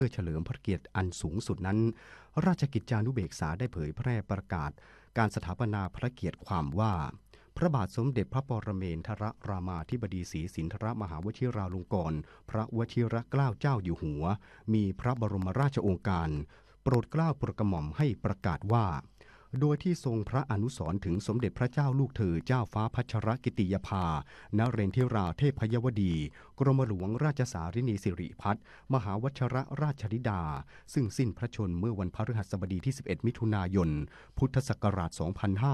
พื่อเฉลิมพระเกียรติอันสูงสุดนั้นราชกิจจานุเบกษาได้เผยแพร่ประกาศการสถาปนาพระเกียรติความว่าพระบาทสมเด็จพระปรเมนทรรามาธิบดีศรีสินธรมหาวชิราลงกรณ์พระวชิรเกล้าเจ้าอยู่หัวมีพระบรมราชโองการโปรดเกล้าโปรดกระหม่อมให้ประกาศว่าโดยที่ทรงพระอนุสรณ์ถึงสมเด็จพระเจ้าลูกเธอเจ้าฟ้าพัชรกิติยภานเรนทิราเทพยวดีกรมหลวงราชสารินีสิริพัฒน์มหาวชิรราชธิดาซึ่งสิ้นพระชนม์เมื่อวันพฤหัสบดีที่11มิถุนายนพุทธศักราช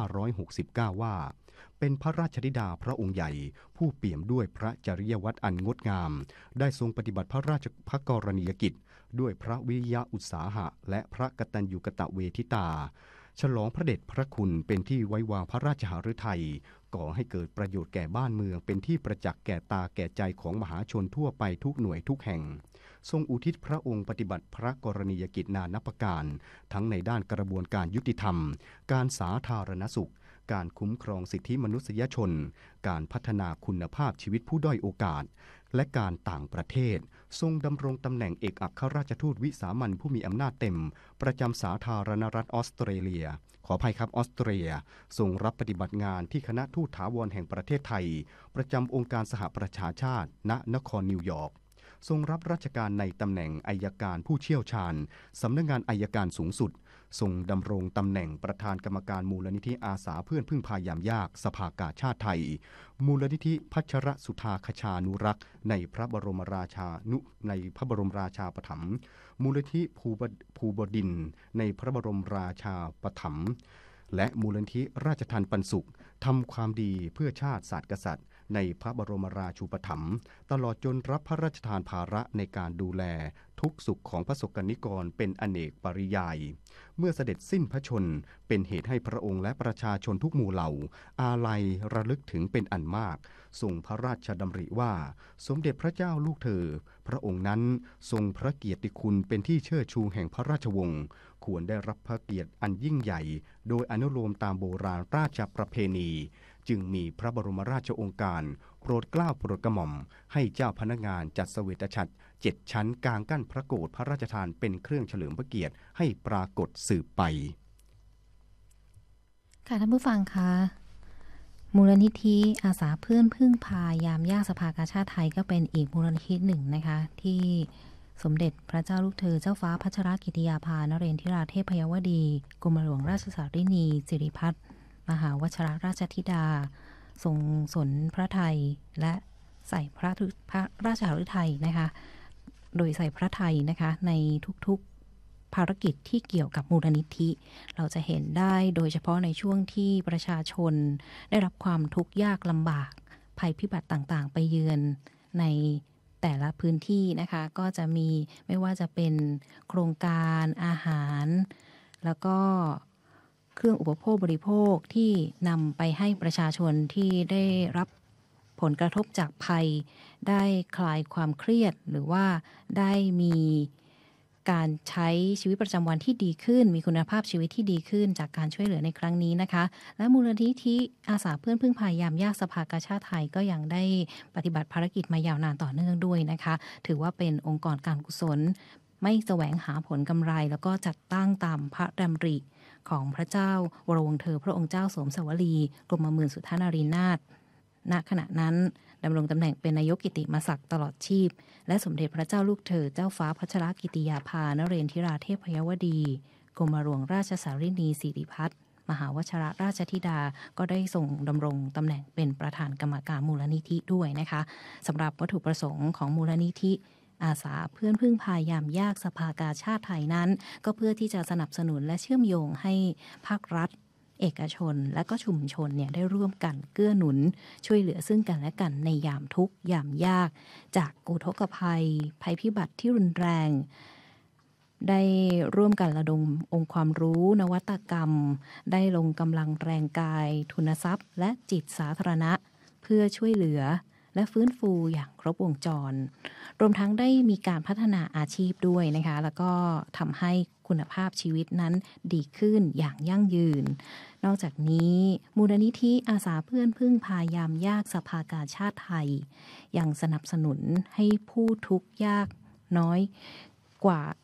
2569ว่าเป็นพระราชธิดาพระองค์ใหญ่ผู้เปี่ยมด้วยพระจริยวัตรอันงดงามได้ทรงปฏิบัติพระราชกรณียกิจด้วยพระวิริยะอุตสาหะและพระกตัญญูกตเวทิตาฉลองพระเดชพระคุณเป็นที่ไว้วางพระราชหฤทัยก่อให้เกิดประโยชน์แก่บ้านเมืองเป็นที่ประจักษ์แก่ตาแก่ใจของมหาชนทั่วไปทุกหน่วยทุกแห่งทรงอุทิศพระองค์ปฏิบัติพระกรณียกิจนานับประการทั้งในด้านกระบวนการยุติธรรมการสาธารณสุขการคุ้มครองสิทธิมนุษยชนการพัฒนาคุณภาพชีวิตผู้ด้อยโอกาสและการต่างประเทศทรงดำรงตำแหน่งเอกอัครราชทูตวิสามัญผู้มีอำนาจเต็มประจำสาธารณรัฐออสเตรเลียขออภัยครับออสเตรียทรงรับปฏิบัติงานที่คณะทูตถาวรแห่งประเทศไทยประจำองค์การสหประชาชาติณนครนิวยอร์กทรงรับราชการในตำแหน่งอัยการผู้เชี่ยวชาญสำนักงานอัยการสูงสุดทรงดำรงตำแหน่งประธานกรรมการมูลนิธิอาสาเพื่อนพึ่งพายามยากสภากาชาติไทยมูลนิธิพัชรสุธาคชานุรักษ์ในพระบรมราชาปถัมภ์มูลนิธิภูบดินทร์ในพระบรมราชาปถัมภ์และมูลนิธิราชทัณฑ์ปันสุขทำความดีเพื่อชาติศาสตร์กษัตริย์ในพระบรมราชูปถัมภ์ตลอดจนรับพระราชทานภาระในการดูแลทุกสุขของพระสกนิกรเป็นอเนกปริยายเมื่อเสด็จสิ้นพระชนม์เป็นเหตุให้พระองค์และประชาชนทุกหมู่เหล่าอาลัยระลึกถึงเป็นอันมากทรงพระราชดำริว่าสมเด็จพระเจ้าลูกเธอพระองค์นั้นทรงพระเกียรติคุณเป็นที่เชิดชูแห่งพระราชวงศ์ควรได้รับพระเกียรติอันยิ่งใหญ่โดยอนุโลมตามโบราณราชประเพณีจึงมีพระบรมราชโองการโปรดเกล้าโปรดกระหม่อมให้เจ้าพนักงานจัดเสวตฉัตร7 ชั้นกลางกั้นพระโกฐพระราชทานเป็นเครื่องเฉลิมพระเกียรติให้ปรากฏสืบไปค่ะท่านผู้ฟังคะมูลนิธิอาสาเพื่อนพึ่งพายามยากสภากาชาติไทยก็เป็นอีกมูลนิธิหนึ่งนะคะที่สมเด็จพระเจ้าลูกเธอเจ้าฟ้าพัชรกิติยาภานเรนทิราเทพยวดีกรมหลวงราชสารินีสิริพัฒน์มหาวชิรราชธิดาทรงสนพระทัยและใส่พระราชฤทัยนะคะโดยใส่พระทัยนะคะในทุกๆภารกิจที่เกี่ยวกับมูลนิธิเราจะเห็นได้โดยเฉพาะในช่วงที่ประชาชนได้รับความทุกข์ยากลำบากภัยพิบัติต่างๆไปเยือนในแต่ละพื้นที่นะคะก็จะมีไม่ว่าจะเป็นโครงการอาหารแล้วก็เครื่องอุปโภคบริโภคที่นำไปให้ประชาชนที่ได้รับผลกระทบจากภัยได้คลายความเครียดหรือว่าได้มีการใช้ชีวิตประจำวันที่ดีขึ้นมีคุณภาพชีวิตที่ดีขึ้นจากการช่วยเหลือในครั้งนี้นะคะและมูลนิธิอาสาเพื่อนพึ่งพายามยากสภากาชาติไทยก็ยังได้ปฏิบัติภารกิจมายาวนานต่อเนื่องด้วยนะคะถือว่าเป็นองค์กรการกุศลไม่แสวงหาผลกำไรแล้วก็จัดตั้งตามพระดำริของพระเจ้าวรวงศ์เธอพระองค์เจ้าสมสวลีกรมหมื่นสุทธนารีนาถณขณะนั้นดำรงตำแหน่งเป็นนายกกิติมศักดิ์ตลอดชีพและสมเด็จพระเจ้าลูกเธอเจ้าฟ้าพัชรกิติยาภานเรนทิราเทพยวดีกรมหลวงราชสารินีสิริพัฒน์มหาวชิรราชธิดาก็ได้ทรงดำรงตำแหน่งเป็นประธานกรรมการมูลนิธิด้วยนะคะสำหรับวัตถุประสงค์ของมูลนิธิอาสาเพื่อนพึ่งพายามยากสภากาชาติไทยนั้นก็เพื่อที่จะสนับสนุนและเชื่อมโยงให้ภาครัฐเอกชนและก็ชุมชนเนี่ยได้ร่วมกันเกื้อหนุนช่วยเหลือซึ่งกันและกันในยามทุกข์ยามยากจากอุทกภัยภัยพิบัติที่รุนแรงได้ร่วมกันระดมองค์ความรู้นวัตกรรมได้ลงกำลังแรงกายทุนทรัพย์และจิตสาธารณะเพื่อช่วยเหลือและฟื้นฟูอย่างครบวงจรรวมทั้งได้มีการพัฒนาอาชีพด้วยนะคะแล้วก็ทำให้คุณภาพชีวิตนั้นดีขึ้นอย่างยั่งยืนนอกจากนี้มูลนิธิอาสาเพื่อนพึ่งพายามยากสภากาชาติไทยยังสนับสนุนให้ผู้ทุกข์ยากน้อยกว่า